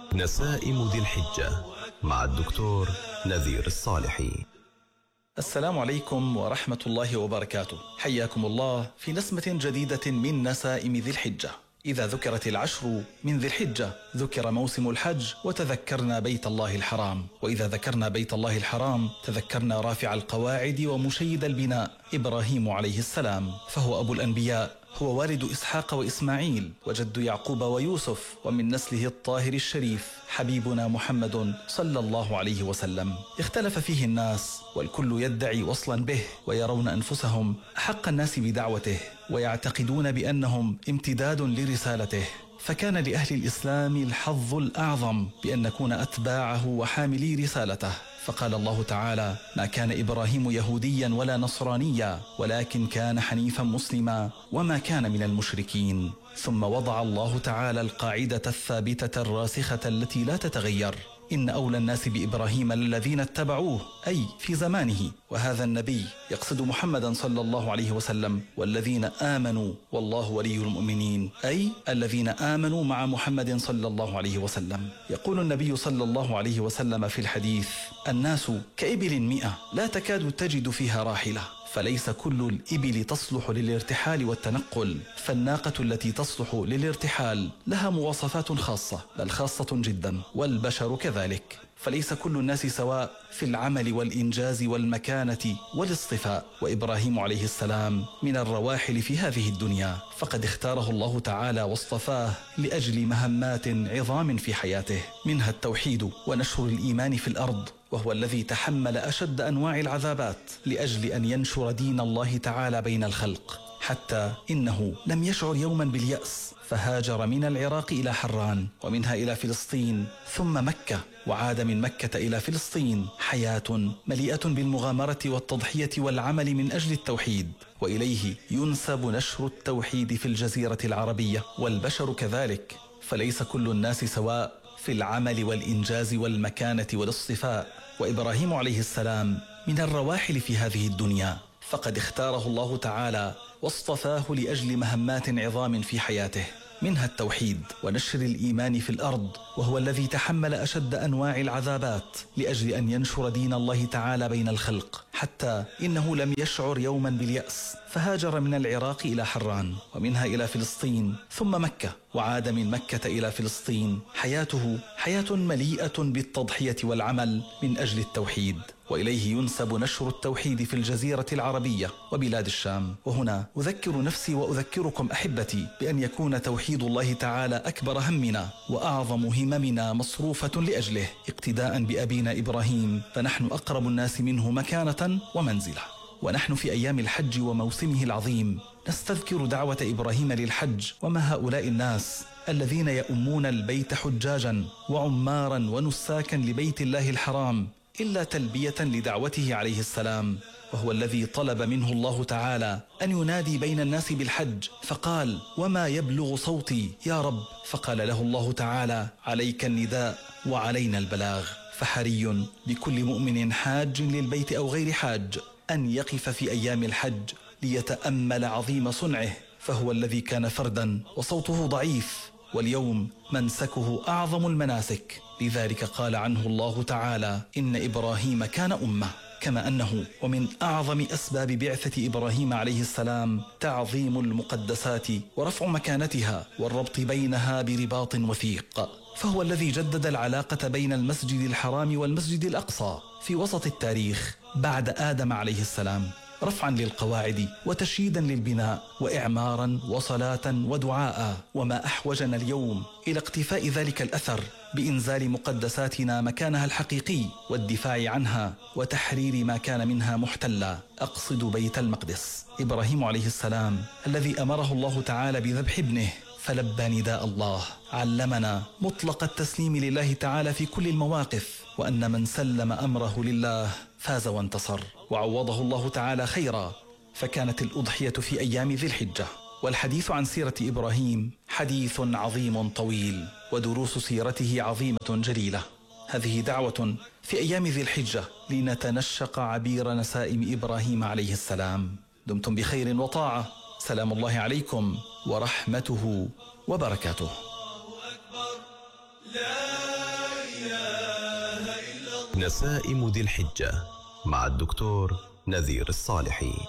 نسائم ذي الحجة مع الدكتور نذير الصالحي. السلام عليكم ورحمة الله وبركاته. حياكم الله في نسمة جديدة من نسائم ذي الحجة. إذا ذكرت العشر من ذي الحجة ذكر موسم الحج وتذكرنا بيت الله الحرام، وإذا ذكرنا بيت الله الحرام تذكرنا رافع القواعد ومشيد البناء إبراهيم عليه السلام، فهو أبو الأنبياء، هو والد إسحاق وإسماعيل وجد يعقوب ويوسف، ومن نسله الطاهر الشريف حبيبنا محمد صلى الله عليه وسلم. اختلف فيه الناس والكل يدعي وصلا به، ويرون أنفسهم أحق الناس بدعوته، ويعتقدون بأنهم امتداد لرسالته. فكان لأهل الإسلام الحظ الأعظم بأن نكون أتباعه وحاملي رسالته، فقال الله تعالى: ما كان إبراهيم يهوديا ولا نصرانيا ولكن كان حنيفا مسلما وما كان من المشركين. ثم وضع الله تعالى القاعدة الثابتة الراسخة التي لا تتغير: إن أولى الناس بإبراهيم الذين اتبعوه، أي في زمانه، وهذا النبي يقصد محمدا صلى الله عليه وسلم، والذين آمنوا والله ولي المؤمنين، أي الذين آمنوا مع محمد صلى الله عليه وسلم. يقول النبي صلى الله عليه وسلم في الحديث: الناس كإبل 100 لا تكاد تجد فيها راحلة، فليس كل الإبل تصلح للارتحال والتنقل، فالناقة التي تصلح للارتحال لها مواصفات خاصة، بل خاصة جدا، والبشر كذلك، فليس كل الناس سواء في العمل والإنجاز والمكانة والاصطفاء. وإبراهيم عليه السلام من الرواحل في هذه الدنيا، فقد اختاره الله تعالى واصطفاه لأجل مهمات عظام في حياته، منها التوحيد ونشر الإيمان في الأرض، وهو الذي تحمل أشد أنواع العذابات لأجل أن ينشر دين الله تعالى بين الخلق، حتى إنه لم يشعر يوما باليأس، فهاجر من العراق إلى حران، ومنها إلى فلسطين، ثم مكة، وعاد من مكة إلى فلسطين. حياة مليئة بالمغامرة والتضحية والعمل من أجل التوحيد، وإليه ينسب نشر التوحيد في الجزيرة العربية، والبشر كذلك، فليس كل الناس سواء في العمل والإنجاز والمكانة والاصطفاء. وإبراهيم عليه السلام من الرواحل في هذه الدنيا، فقد اختاره الله تعالى واصطفاه لأجل مهمات عظام في حياته، منها التوحيد ونشر الإيمان في الأرض، وهو الذي تحمل أشد أنواع العذابات لأجل أن ينشر دين الله تعالى بين الخلق، حتى إنه لم يشعر يوما باليأس، فهاجر من العراق إلى حران، ومنها إلى فلسطين، ثم مكة، وعاد من مكة إلى فلسطين. حياته حياة مليئة بالتضحية والعمل من أجل التوحيد، وإليه ينسب نشر التوحيد في الجزيرة العربية وبلاد الشام. وهنا أذكر نفسي وأذكركم أحبتي بأن يكون توحيد الله تعالى أكبر همنا وأعظم هممنا مصروفة لأجله، اقتداء بأبينا إبراهيم، فنحن أقرب الناس منه مكانة ومنزلة. ونحن في أيام الحج وموسمه العظيم نستذكر دعوة إبراهيم للحج، وما هؤلاء الناس الذين يؤمون البيت حجاجا وعمارا ونساكا لبيت الله الحرام إلا تلبية لدعوته عليه السلام، وهو الذي طلب منه الله تعالى أن ينادي بين الناس بالحج، فقال: وما يبلغ صوتي يا رب؟ فقال له الله تعالى: عليك النداء وعلينا البلاغ. فحري بكل مؤمن حاج للبيت أو غير حاج أن يقف في أيام الحج ليتأمل عظيم صنعه، فهو الذي كان فردا وصوته ضعيف، واليوم منسكه أعظم المناسك، لذلك قال عنه الله تعالى: إن إبراهيم كان أمة. كما أنه ومن أعظم أسباب بعثة إبراهيم عليه السلام تعظيم المقدسات ورفع مكانتها والربط بينها برباط وثيق، فهو الذي جدد العلاقة بين المسجد الحرام والمسجد الأقصى في وسط التاريخ بعد آدم عليه السلام، رفعا للقواعد وتشييدا للبناء وإعمارا وصلاة ودعاء. وما أحوجنا اليوم إلى اقتفاء ذلك الأثر بإنزال مقدساتنا مكانها الحقيقي والدفاع عنها وتحرير ما كان منها محتلا، أقصد بيت المقدس. إبراهيم عليه السلام الذي أمره الله تعالى بذبح ابنه فلبى نداء الله، علمنا مطلق التسليم لله تعالى في كل المواقف، وأن من سلم أمره لله فاز وانتصر، وعوضه الله تعالى خيرا، فكانت الأضحية في أيام ذي الحجة. والحديث عن سيرة إبراهيم حديث عظيم طويل، ودروس سيرته عظيمة جليلة. هذه دعوة في أيام ذي الحجة لنتنشق عبير نسائم إبراهيم عليه السلام. دمتم بخير وطاعة. سلام الله عليكم ورحمته وبركاته. الله أكبر. لا نسائم ذي الحجة مع الدكتور نذير الصالحي.